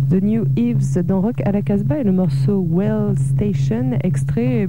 The New Eves dans Rock à la Casbah et le morceau Well Station, extrait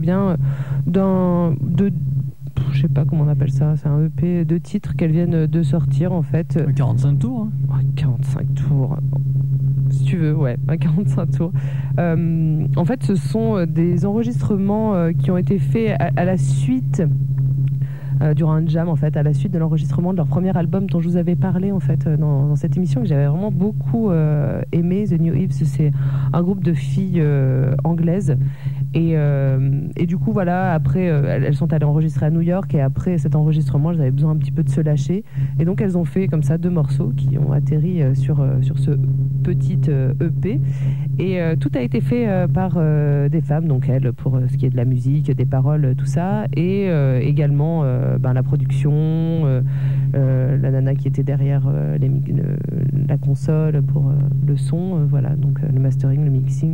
je sais pas comment on appelle ça, c'est un EP de titres qu'elles viennent de sortir en fait. 45 tours 45 tours, si tu veux, ouais, 45 tours. En fait, ce sont des enregistrements qui ont été faits à la suite durant un jam en fait, à la suite de l'enregistrement de leur premier album dont je vous avais parlé en fait dans cette émission, que j'avais vraiment beaucoup aimé. The New Eves, c'est un groupe de filles anglaises et du coup voilà, après elles sont allées enregistrer à New York et après cet enregistrement elles avaient besoin un petit peu de se lâcher et donc elles ont fait comme ça 2 morceaux qui ont atterri sur ce petit EP et tout a été fait par des femmes, donc elles pour ce qui est de la musique, des paroles, tout ça, et également la production, la nana qui était derrière la console pour le son, voilà, donc le mastering, le mixing.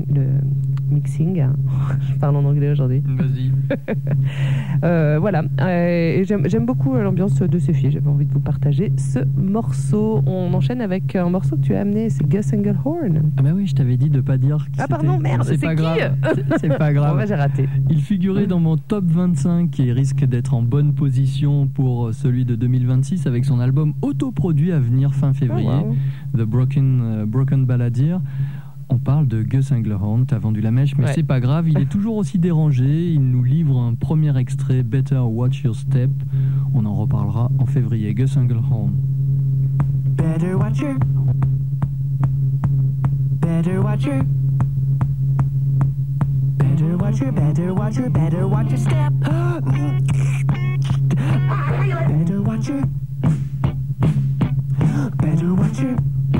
Je parle en anglais aujourd'hui. Vas-y. Voilà, et j'aime beaucoup l'ambiance de ces filles. J'avais envie de vous partager ce morceau. On enchaîne avec un morceau que tu as amené, c'est Gus Engelhorn. Ah bah oui, je t'avais dit de pas dire qui Ah pardon, merde, c'est pas qui grave. C'est pas grave. Bon, j'ai raté. Il figurait dans mon top 25 et risque d'être en bonne position pour celui de 2026 avec son album autoproduit à venir fin février, Oh, wow. The Broken Balladeer. On parle de Gus Engelhorn, t'as vendu la mèche, mais ouais. C'est pas grave, il est toujours aussi dérangé. Il nous livre un premier extrait, Better Watch Your Step. On en reparlera en février. Gus Engelhorn. Better watch your Better watch your Better watch your Better watch your Better watch your step. Better watch your Better watch your